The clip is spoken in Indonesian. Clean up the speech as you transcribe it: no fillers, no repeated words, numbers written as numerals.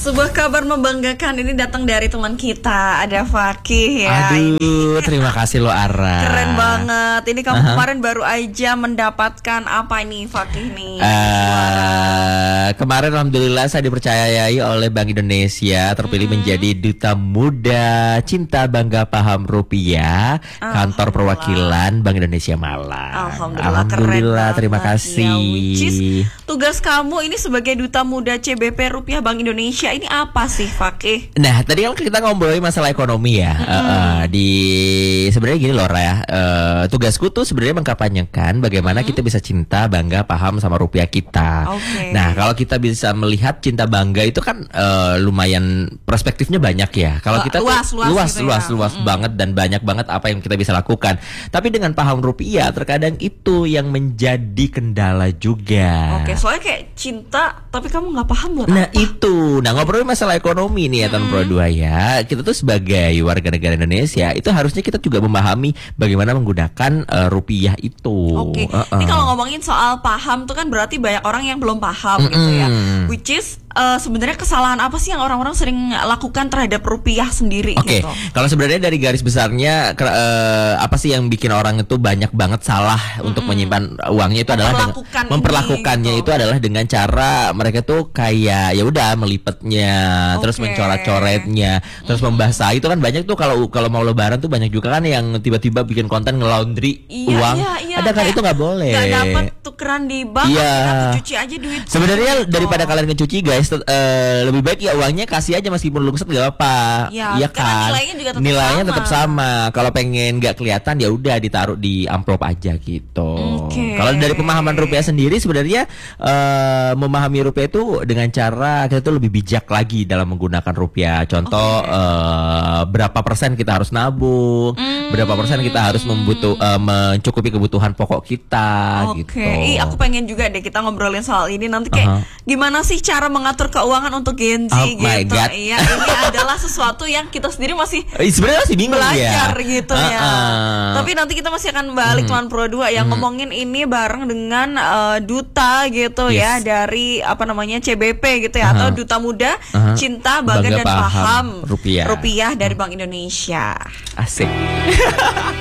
Sebuah kabar membanggakan ini datang dari teman kita, ada Fakih ya. Aduh, terima kasih lo Ara. Keren banget. Ini kamu kemarin baru aja mendapatkan apa ini Fakih nih? Kemarin alhamdulillah saya dipercayai oleh Bank Indonesia terpilih menjadi Duta Muda Cinta Bangga Paham Rupiah Kantor Perwakilan Bank Indonesia Malang. Alhamdulillah, keren terima banget. kasih. Ya, which is, tugas kamu ini sebagai Duta Muda CBP Rupiah Bank Indonesia ini apa sih Fakih? Nah tadi kan kita ngobrolin masalah ekonomi ya. Sebenarnya gini loh Raya, tugasku tuh sebenarnya mengkampanyekan bagaimana kita bisa cinta, bangga, paham sama rupiah kita. Nah kalau kita bisa melihat cinta bangga itu kan lumayan perspektifnya banyak ya. Kalau kita luas banget dan banyak banget apa yang kita bisa lakukan. Tapi dengan paham rupiah terkadang itu yang menjadi kendala juga. Soalnya kayak cinta tapi kamu nggak paham buat nah apa? Itu, ngobrolin masalah ekonomi nih ya Tahun Pro 2 ya. Kita tuh sebagai warga negara Indonesia itu harusnya kita juga memahami bagaimana menggunakan rupiah itu. Ini kalau ngomongin soal paham tuh kan berarti banyak orang yang belum paham gitu ya. Which is sebenarnya kesalahan apa sih yang orang-orang sering lakukan terhadap rupiah sendiri gitu? Kalau sebenarnya dari garis besarnya apa sih yang bikin orang itu banyak banget salah untuk menyimpan uangnya itu adalah memperlakukannya itu adalah dengan cara mereka tuh kayak ya udah melipetnya, terus mencoret-coretnya, terus membasahi. Itu kan banyak tuh kalau mau lebaran tuh banyak juga kan yang tiba-tiba bikin konten nge-laundry uang. Ada kan itu nggak boleh. Nggak dapat tukeran di bank, cuci aja duit. Sebenarnya daripada kalian ngecuci guys, lebih baik ya uangnya kasih aja meskipun lungset nggak apa. Iya kan. Nilainya tetap sama. Kalau pengen nggak kelihatan ya udah ditaruh di amplop aja gitu. Kalau dari pemahaman rupiah sendiri sebenarnya memahami rupiah itu dengan cara kita tuh lebih bijak lagi dalam menggunakan rupiah. Contoh berapa persen kita harus nabung, berapa persen kita harus mencukupi kebutuhan pokok kita gitu. Aku pengen juga deh kita ngobrolin soal ini nanti kayak gimana sih cara mengatur keuangan untuk Gen Z gitu. Iya, ini adalah sesuatu yang kita sendiri masih sebenarnya masih bingung belajar gitu ya. Tapi nanti kita masih akan balik Tuan Pro 2 yang ngomongin ini bareng dengan duta gitu ya dari apa namanya CBP gitu ya atau Duta Muda Cinta Bangga dan Paham Rupiah dari Bank Indonesia. Asik.